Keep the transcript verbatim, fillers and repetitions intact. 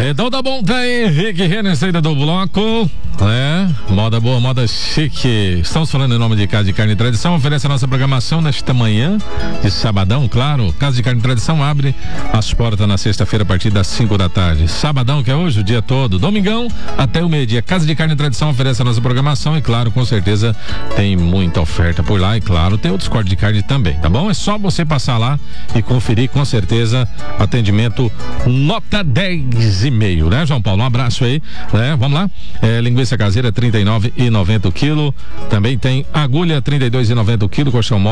Então tá bom, tá aí, Henrique Renner, saída do bloco. É, moda boa, moda chique. Estamos falando em nome de Casa de Carne e Tradição. Oferece a nossa programação nesta manhã de sabadão, claro. Casa de Carne e Tradição abre as portas na sexta-feira a partir das cinco da tarde. Sabadão, que é hoje, o dia todo. Domingão até o meio-dia. Casa de Carne e Tradição oferece a nossa programação e, claro, com certeza tem muita oferta por lá e, claro, tem outros cortes de carne também, tá bom? É só você passar lá e conferir, com certeza, atendimento nota dez e meio, né, João Paulo? Um abraço aí, né? Vamos lá. É, linguiça caseira trinta e nove e noventa o quilo. Também tem agulha trinta e dois e noventa o quilo, colchão